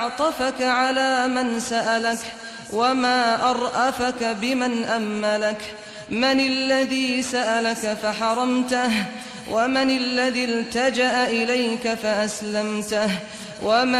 أعطفك على من سألك وما أرأفك بمن أملك. من الذي سألك فحرمته ومن الذي التجأ إليك فأسلمته